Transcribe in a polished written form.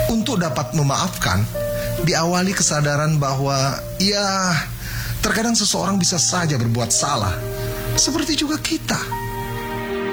Untuk dapat memaafkan, diawali kesadaran bahwa ya, terkadang seseorang bisa saja berbuat salah, seperti juga kita.